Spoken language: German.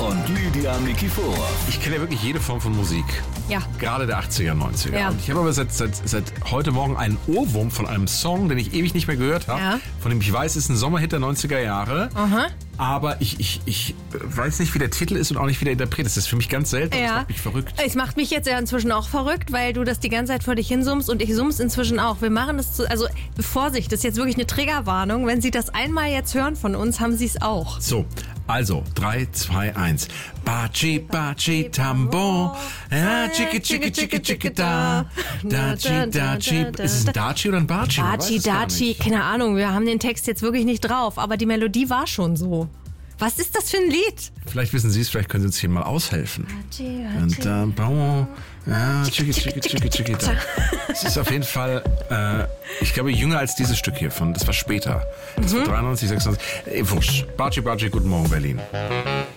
und Lydia Nikiforov. Ich kenne ja wirklich jede Form von Musik. Ja. Gerade der 80er, 90er. Ja. Und ich habe aber seit heute Morgen einen Ohrwurm von einem Song, den ich ewig nicht mehr gehört habe. Ja. Von dem ich weiß, es ist ein Sommerhit der 90er Jahre. Aha. Aber ich weiß nicht, wie der Titel ist und auch nicht, wie der Interpret ist. Das ist für mich ganz selten. Das macht mich verrückt. Es macht mich jetzt ja inzwischen auch verrückt, weil du das die ganze Zeit vor dich hinsummst und ich summ's inzwischen auch. Wir machen das also Vorsicht, das ist jetzt wirklich eine Triggerwarnung. Wenn Sie das einmal jetzt hören von uns, haben Sie es auch. So, also 3, 2, 1. Baci, baci, tambo. Ja, chiki, chiki, chiki, chiki, da. Daci, daci. Ist es ein Daci oder ein Baci? Baci, Daci, keine Ahnung. Wir haben den Text jetzt wirklich nicht drauf, aber die Melodie war schon so. Was ist das für ein Lied? Vielleicht wissen Sie es, vielleicht können Sie uns hier mal aushelfen. Und dann, ja, chiki, chiki, chiki, chiki, da. Es ist auf jeden Fall, ich glaube, jünger als dieses Stück hier das war später. Das war 93, 96. Wurscht. Baci, baci, guten Morgen, Berlin.